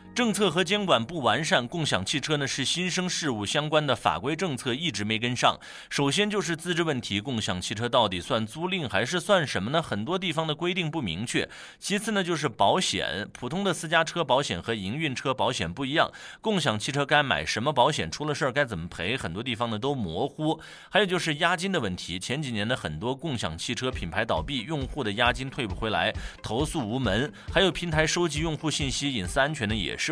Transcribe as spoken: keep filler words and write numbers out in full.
政策和监管不完善，共享汽车呢是新生事物，相关的法规政策一直没跟上。首先就是资质问题，共享汽车到底算租赁还是算什么呢？很多地方的规定不明确。其次呢就是保险，普通的私家车保险和营运车保险不一样，共享汽车该买什么保险，出了事儿该怎么赔，很多地方呢都模糊。还有就是押金的问题，前几年的很多共享汽车品牌倒闭，用户的押金退不回来，投诉无门。还有平台收集用户信息，隐私安全呢也是